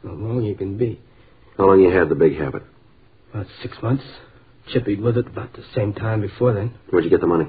How long you can be. How long you had the big habit? About 6 months. Chippied with it about the same time before then. Where'd you get the money?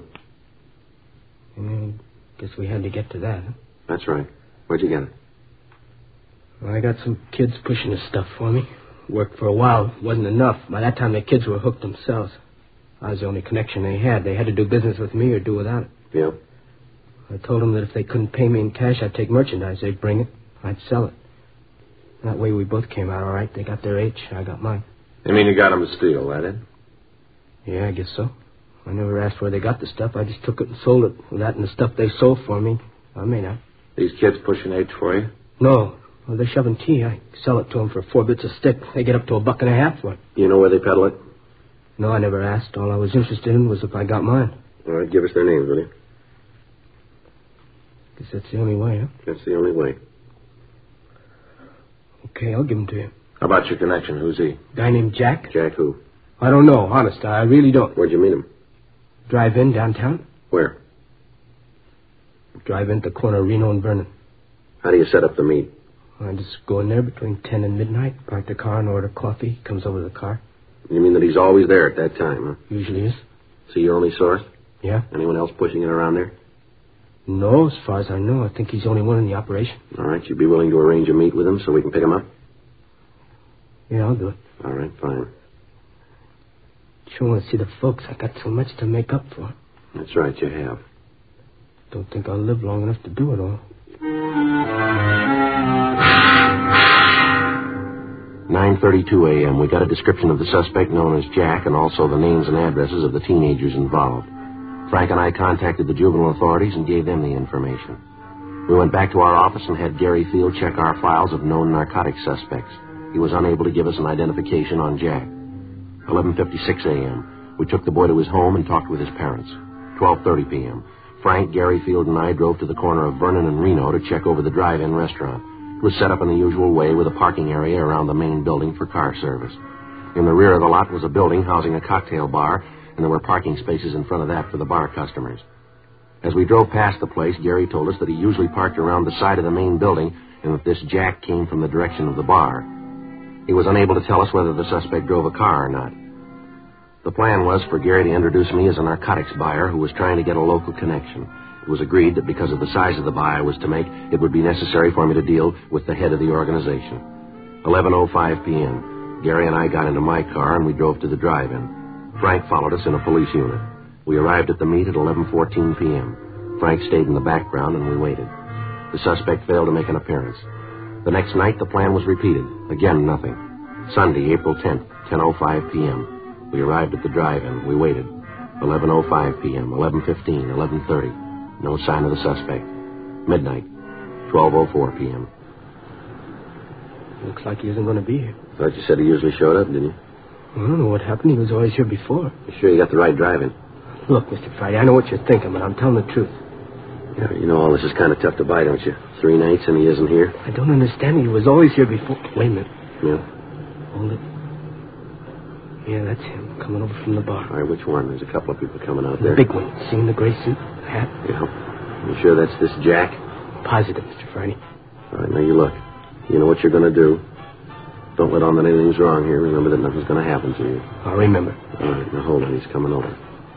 Guess we had to get to that, huh? That's right. Where'd you get it? Well, I got some kids pushing this stuff for me. Worked for a while. Wasn't enough. By that time, the kids were hooked themselves. I was the only connection they had. They had to do business with me or do without it. Yeah? I told them that if they couldn't pay me in cash, I'd take merchandise. They'd bring it. I'd sell it. That way we both came out all right. They got their H. I got mine. You mean you got them to steal, that it? Yeah, I guess so. I never asked where they got the stuff. I just took it and sold it. With that and the stuff they sold for me, I made out. These kids pushing H for you? No. Well, they're shoving tea. I sell it to them for 4 bits a stick. They get up to $1.50 for it. You know where they peddle it? No, I never asked. All I was interested in was if I got mine. All right, give us their names, will you? Guess that's the only way, huh? That's the only way. Okay, I'll give them to you. How about your connection? Who's he? Guy named Jack? Jack who? I don't know, honest. I really don't. Where'd you meet him? Drive-in downtown? Where? Drive-in at the corner of Reno and Vernon. How do you set up the meet? I just go in there between 10 and midnight, park the car and order coffee. He comes over to the car. You mean that he's always there at that time, huh? Usually is. So your only source? Yeah. Anyone else pushing it around there? No, as far as I know. I think he's the only one in the operation. All right, you'd be willing to arrange a meet with him so we can pick him up? Yeah, I'll do it. All right, fine. Sure want to see the folks. I got so much to make up for. That's right, you have. Don't think I'll live long enough to do it all. 9:32 a.m. We got a description of the suspect known as Jack and also the names and addresses of the teenagers involved. Frank and I contacted the juvenile authorities and gave them the information. We went back to our office and had Gary Field check our files of known narcotic suspects. He was unable to give us an identification on Jack. 11:56 a.m. We took the boy to his home and talked with his parents. 12:30 p.m. Frank, Gary Field, and I drove to the corner of Vernon and Reno to check over the drive-in restaurant. It was set up in the usual way with a parking area around the main building for car service. In the rear of the lot was a building housing a cocktail bar, and there were parking spaces in front of that for the bar customers. As we drove past the place, Gary told us that he usually parked around the side of the main building and that this Jack came from the direction of the bar. He was unable to tell us whether the suspect drove a car or not. The plan was for Gary to introduce me as a narcotics buyer who was trying to get a local connection. It was agreed that because of the size of the buy I was to make, it would be necessary for me to deal with the head of the organization. 11:05 p.m. Gary and I got into my car and we drove to the drive-in. Frank followed us in a police unit. We arrived at the meet at 11:14 p.m. Frank stayed in the background and we waited. The suspect failed to make an appearance. The next night, the plan was repeated. Again, nothing. Sunday, April 10th, 10:05 p.m. We arrived at the drive-in. We waited. 11:05 p.m., 11:15, 11:30. No sign of the suspect. Midnight, 12:04 p.m. Looks like he isn't going to be here. Thought you said he usually showed up, didn't you? I don't know what happened. He was always here before. You sure you got the right drive-in? Look, Mr. Friday, I know what you're thinking, but I'm telling the truth. Yeah, you know all this is kind of tough to buy, don't you? 3 nights and he isn't here. I don't understand. He was always here before. Wait a minute. Yeah? Hold it. Yeah, that's him, coming over from the bar. All right, which one? There's a couple of people coming out The there. big one. Seeing the gray suit, hat? Yeah. You sure that's this Jack? Positive, Mr. Friday. All right, now you look. You know what you're going to do. Don't let on that anything's wrong here. Remember that nothing's going to happen to you. I'll remember. All right, now hold on. He's coming over.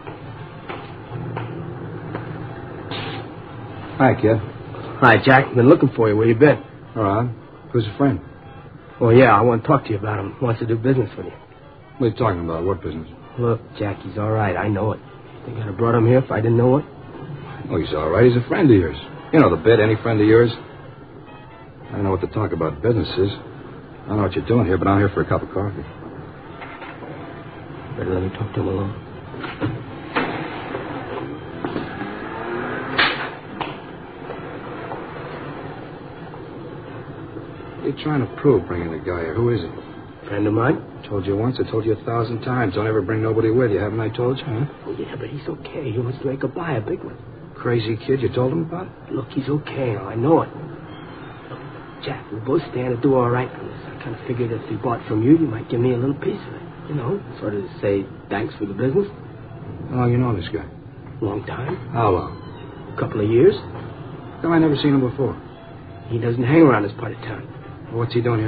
Hi, kid. Hi, Jack. Been looking for you. Where you been? All right. Who's your friend? Oh, yeah, I want to talk to you about him. Wants to do business with you. What are you talking about? What business? Look, Jack, he's all right. I know it. Think I'd have brought him here if I didn't know it? Oh, he's all right. He's a friend of yours. You know the bit, any friend of yours. I don't know what to talk about businesses. I don't know what you're doing here, but I'm here for a cup of coffee. Better let me talk to him alone. What are you trying to prove bringing the guy here? Who is he? Friend of mine? Told you once. I told you 1,000 times. Don't ever bring nobody with you. Haven't I told you, huh? Oh, yeah, but he's okay. He wants to make a buy, a big one. Crazy kid. You told him about it? Look, he's okay now. I know it. Look, Jack, we both stand to do all right on this. I kind of figured if he bought from you, you might give me a little piece of it. You know, sort of say thanks for the business. How long you know this guy? Long time. How long? A couple of years. How come I never seen him before? He doesn't hang around this part of town. What's he doing here?